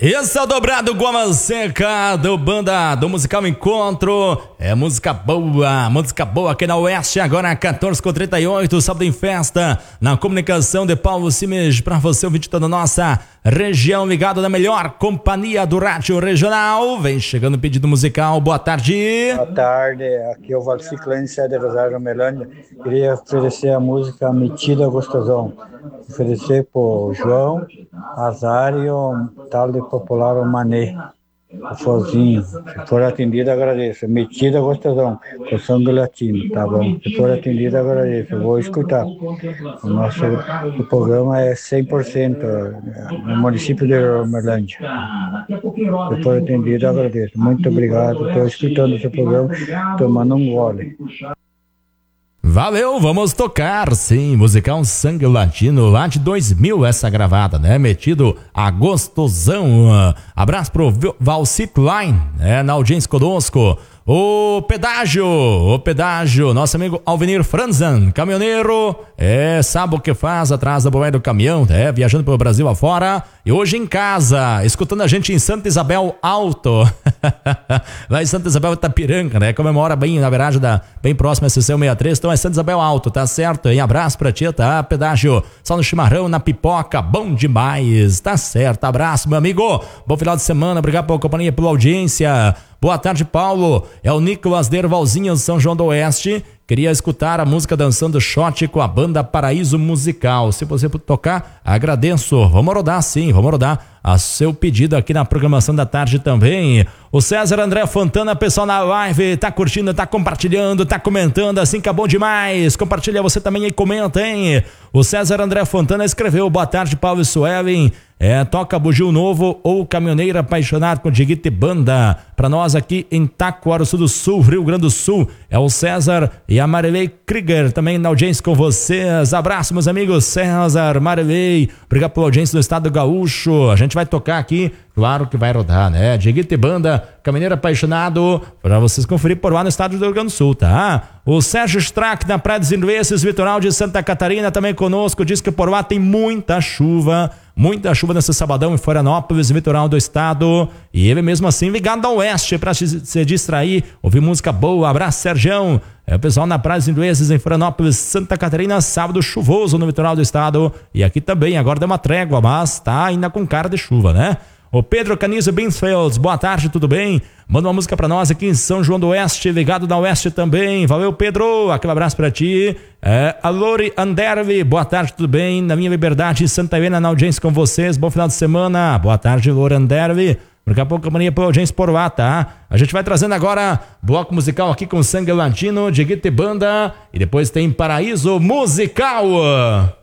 Esse é o Dobrado Guama Seca do Banda do Musical Encontro. É música boa aqui na Oeste. Agora 14h38, sábado em festa, na comunicação de Paulo Simes, para você ouvir toda a nossa região, ligado na melhor companhia do rádio regional. Vem chegando o pedido musical. Boa tarde. Boa tarde, aqui é o Valciclane, sede de Rosário Melândia. Queria oferecer a música Metida Gostosão. Oferecer pro João, Azário, tal de popular o Mané, o Fozinho. Se for atendido, agradeço. Metida Gostosão, com sangue latino, tá bom? Se for atendido, agradeço. Vou escutar. O programa é 100% no município de Romerlândia. Se for atendido, agradeço. Muito obrigado. Estou escutando esse programa, tomando um gole. Valeu, vamos tocar, sim, musical Sangue Latino, lá de 2000 essa gravada, né, metido a gostosão. Abraço pro Valcicline, na audiência conosco. O pedágio, nosso amigo Alvenir Franzan, caminhoneiro, sabe o que faz atrás da boleia do caminhão, viajando pelo Brasil afora, e hoje em casa, escutando a gente em Santa Isabel Alto, lá em Santa Isabel Itapiranga, né, comemora bem, na verdade, bem próximo a SC-63, então é Santa Isabel Alto, tá certo? E abraço pra ti, tá, pedágio, só no chimarrão, na pipoca, bom demais, tá certo, abraço, meu amigo, bom final de semana, obrigado pela companhia, pela audiência. Boa tarde, Paulo. É o Nicolas Dervalzinho, São João do Oeste. Queria escutar a música Dançando Shot com a banda Paraíso Musical. Se você puder tocar, agradeço. Vamos rodar, sim, vamos rodar a seu pedido aqui na programação da tarde também. O César André Fontana, pessoal na live, tá curtindo, tá compartilhando, tá comentando, assim que é bom demais. Compartilha você também e comenta, hein? O César André Fontana escreveu: boa tarde, Paulo e Suelen. Toca Bugio Novo ou Caminhoneiro Apaixonado com Diguite Banda. Pra nós aqui em Taquaraçu do Sul, Rio Grande do Sul. É o César e a Marilei Krieger também na audiência com vocês. Abraço, meus amigos. César, Marilei, obrigado pela audiência do Estado Gaúcho. A gente vai tocar aqui, claro que vai rodar, né? Diguite Banda, Caminhoneiro Apaixonado, pra vocês conferir por lá no estado do Rio Grande do Sul, tá? O Sérgio Strack na Praia dos Ingleses, litoral de Santa Catarina, também conosco, diz que por lá tem muita chuva nesse sabadão em Florianópolis, litoral do estado, e ele mesmo assim ligado ao oeste pra se distrair, ouvir música boa. Abraço, Sergião. O pessoal na Praia dos Ingleses em Florianópolis, Santa Catarina, sábado chuvoso no litoral do estado, e aqui também, agora deu uma trégua, mas tá ainda com cara de chuva, né? O Pedro Canizo Binsfeld, boa tarde, tudo bem? Manda uma música pra nós aqui em São João do Oeste, ligado na Oeste também. Valeu, Pedro, aquele abraço pra ti. A Lori Andervi, boa tarde, tudo bem? Na minha Liberdade, Santa Helena, na audiência com vocês. Bom final de semana. Boa tarde, Lori Andervi. Daqui a pouco, companhia pela audiência por lá, tá? A gente vai trazendo agora bloco musical aqui com Sangue Latino, Diguite Banda, e depois tem Paraíso Musical.